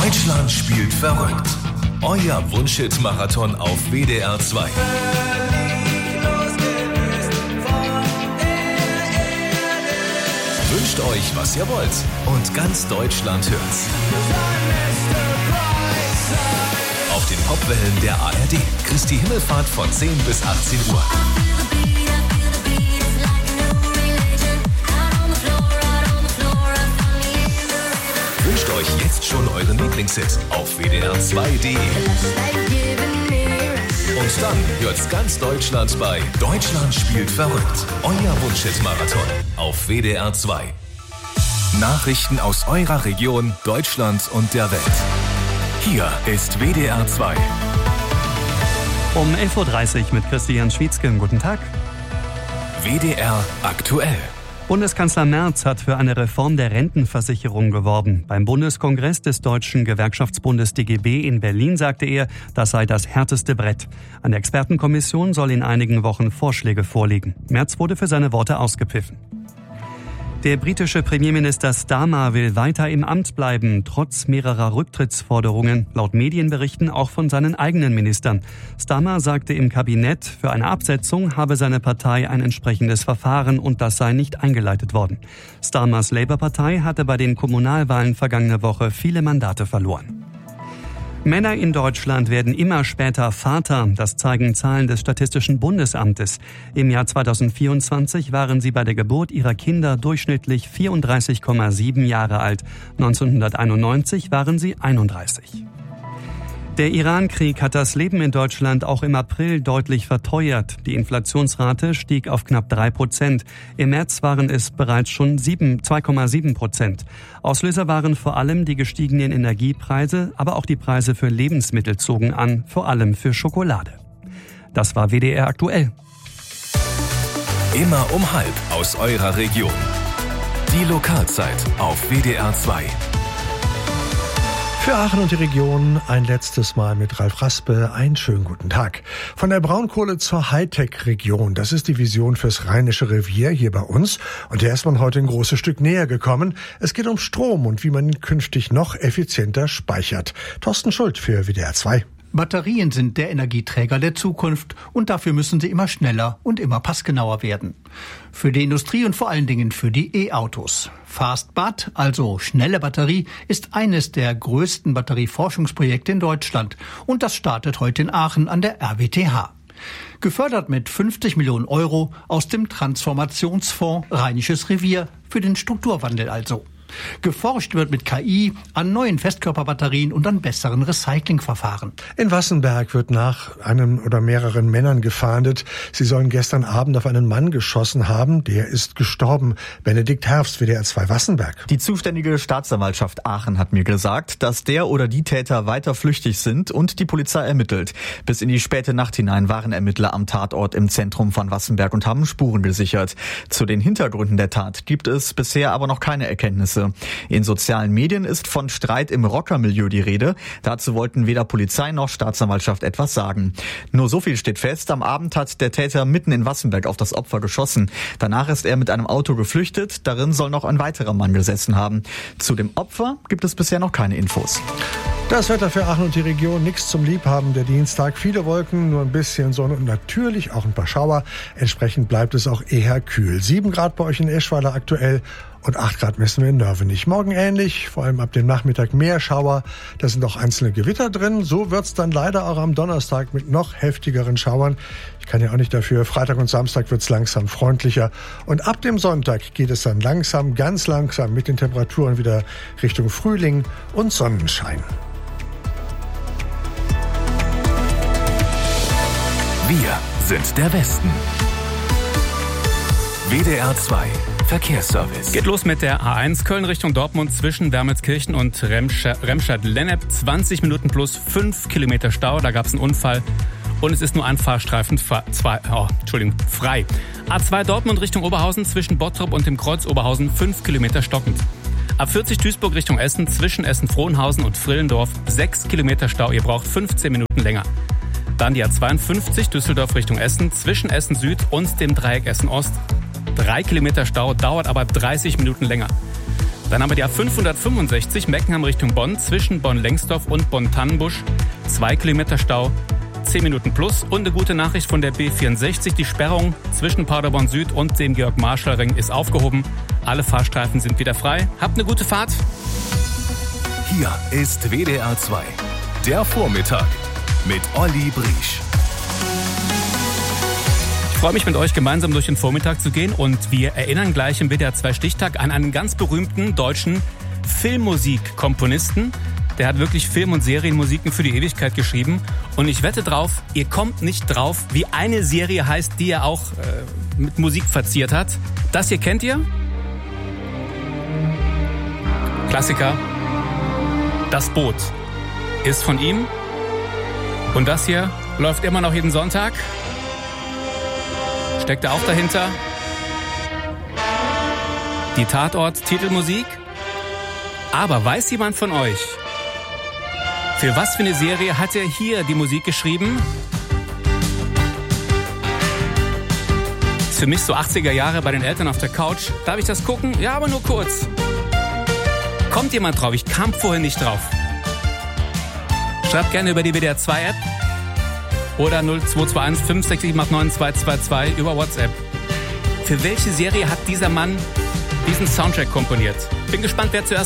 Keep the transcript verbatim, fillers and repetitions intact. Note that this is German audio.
Deutschland spielt verrückt. Euer Wunschhit-Marathon auf W D R zwei. Wünscht euch, was ihr wollt, und ganz Deutschland hört's. Auf den Popwellen der A R D. Christi Himmelfahrt von zehn bis achtzehn Uhr. Wünscht euch jetzt schon euren Lieblingshit auf W D R zwei Punkt D E. Und dann hört's ganz Deutschland bei Deutschland spielt verrückt. Euer Wunschhit-Marathon auf W D R zwei. Nachrichten aus eurer Region, Deutschland und der Welt. Hier ist W D R zwei. Um elf Uhr dreißig mit Christian Schwietzke. Guten Tag. W D R aktuell. Bundeskanzler Merz hat für eine Reform der Rentenversicherung geworben. Beim Bundeskongress des Deutschen Gewerkschaftsbundes D G B in Berlin sagte er, das sei das härteste Brett. Eine Expertenkommission soll in einigen Wochen Vorschläge vorlegen. Merz wurde für seine Worte ausgepfiffen. Der britische Premierminister Starmer will weiter im Amt bleiben, trotz mehrerer Rücktrittsforderungen, laut Medienberichten auch von seinen eigenen Ministern. Starmer sagte im Kabinett, für eine Absetzung habe seine Partei ein entsprechendes Verfahren und das sei nicht eingeleitet worden. Starmers Labour-Partei hatte bei den Kommunalwahlen vergangene Woche viele Mandate verloren. Männer in Deutschland werden immer später Vater, das zeigen Zahlen des Statistischen Bundesamtes. Im Jahr zweitausendvierundzwanzig waren sie bei der Geburt ihrer Kinder durchschnittlich vierunddreißig Komma sieben Jahre alt. neunzehnhunderteinundneunzig waren sie einunddreißig. Der Iran-Krieg hat das Leben in Deutschland auch im April deutlich verteuert. Die Inflationsrate stieg auf knapp drei Prozent. Im März waren es bereits schon zwei Komma sieben Prozent. Auslöser waren vor allem die gestiegenen Energiepreise, aber auch die Preise für Lebensmittel zogen an, vor allem für Schokolade. Das war W D R aktuell. Immer um halb aus eurer Region. Die Lokalzeit auf W D R zwei. Für Aachen und die Region ein letztes Mal mit Ralf Raspe. Einen schönen guten Tag. Von der Braunkohle zur Hightech-Region. Das ist die Vision fürs Rheinische Revier hier bei uns. Und der ist man heute ein großes Stück näher gekommen. Es geht um Strom und wie man ihn künftig noch effizienter speichert. Thorsten Schult für W D R zwei. Batterien sind der Energieträger der Zukunft und dafür müssen sie immer schneller und immer passgenauer werden. Für die Industrie und vor allen Dingen für die E-Autos. Fastbat, also schnelle Batterie, ist eines der größten Batterieforschungsprojekte in Deutschland und das startet heute in Aachen an der R W T H. Gefördert mit fünfzig Millionen Euro aus dem Transformationsfonds Rheinisches Revier für den Strukturwandel also. Geforscht wird mit K I an neuen Festkörperbatterien und an besseren Recyclingverfahren. In Wassenberg wird nach einem oder mehreren Männern gefahndet. Sie sollen gestern Abend auf einen Mann geschossen haben. Der ist gestorben. Benedikt Herbst, W D R zwei Wassenberg. Die zuständige Staatsanwaltschaft Aachen hat mir gesagt, dass der oder die Täter weiter flüchtig sind und die Polizei ermittelt. Bis in die späte Nacht hinein waren Ermittler am Tatort im Zentrum von Wassenberg und haben Spuren gesichert. Zu den Hintergründen der Tat gibt es bisher aber noch keine Erkenntnisse. In sozialen Medien ist von Streit im Rockermilieu die Rede. Dazu wollten weder Polizei noch Staatsanwaltschaft etwas sagen. Nur so viel steht fest, am Abend hat der Täter mitten in Wassenberg auf das Opfer geschossen. Danach ist er mit einem Auto geflüchtet. Darin soll noch ein weiterer Mann gesessen haben. Zu dem Opfer gibt es bisher noch keine Infos. Das Wetter für Aachen und die Region, nichts zum Liebhaben. Der Dienstag, viele Wolken, nur ein bisschen Sonne und natürlich auch ein paar Schauer. Entsprechend bleibt es auch eher kühl. Sieben Grad bei euch in Eschweiler aktuell und acht Grad messen wir in Nörvenich. Morgen ähnlich, vor allem ab dem Nachmittag mehr Schauer. Da sind auch einzelne Gewitter drin. So wird's dann leider auch am Donnerstag mit noch heftigeren Schauern. Ich kann ja auch nicht dafür. Freitag und Samstag wird's langsam freundlicher. Und ab dem Sonntag geht es dann langsam, ganz langsam mit den Temperaturen wieder Richtung Frühling und Sonnenschein. Wir sind der Westen. W D R zwei Verkehrsservice. Geht los mit der A eins Köln Richtung Dortmund zwischen Wermelskirchen und Remscheid-Lennep. zwanzig Minuten plus fünf Kilometer Stau. Da gab es einen Unfall und es ist nur ein Fahrstreifen zwei, oh, Entschuldigung, frei. A zwei Dortmund Richtung Oberhausen zwischen Bottrop und dem Kreuz Oberhausen fünf Kilometer stockend. A vierzig Duisburg Richtung Essen zwischen Essen-Frohnhausen und Frillendorf sechs Kilometer Stau. Ihr braucht fünfzehn Minuten länger. Dann die A zweiundfünfzig Düsseldorf Richtung Essen zwischen Essen Süd und dem Dreieck Essen Ost. Drei Kilometer Stau, dauert aber dreißig Minuten länger. Dann haben wir die A fünfhundertfünfundsechzig, Meckenheim Richtung Bonn, zwischen Bonn-Lengsdorf und Bonn-Tannenbusch. Zwei Kilometer Stau, zehn Minuten plus. Und eine gute Nachricht von der B vierundsechzig, die Sperrung zwischen Paderborn Süd und dem Georg-Marschall-Ring ist aufgehoben. Alle Fahrstreifen sind wieder frei. Habt eine gute Fahrt. Hier ist W D R zwei, der Vormittag mit Olli Briesch. Ich freue mich, mit euch gemeinsam durch den Vormittag zu gehen und wir erinnern gleich im W D R zwei Stichtag an einen ganz berühmten deutschen Filmmusikkomponisten. Der hat wirklich Film- und Serienmusiken für die Ewigkeit geschrieben und ich wette drauf, ihr kommt nicht drauf, wie eine Serie heißt, die er auch äh, mit Musik verziert hat. Das hier kennt ihr? Klassiker. Das Boot ist von ihm und das hier läuft immer noch jeden Sonntag. Steckt er auch dahinter? Die Tatort-Titelmusik? Aber weiß jemand von euch, für was für eine Serie hat er hier die Musik geschrieben? Ist für mich so achtziger Jahre bei den Eltern auf der Couch. Darf ich das gucken? Ja, aber nur kurz. Kommt jemand drauf? Ich kam vorher nicht drauf. Schreibt gerne über die W D R zwei App oder null zwei zwei eins fünf sechs sieben acht neun zwei zwei zwei über WhatsApp. Für welche Serie hat dieser Mann diesen Soundtrack komponiert? Bin gespannt, wer zuerst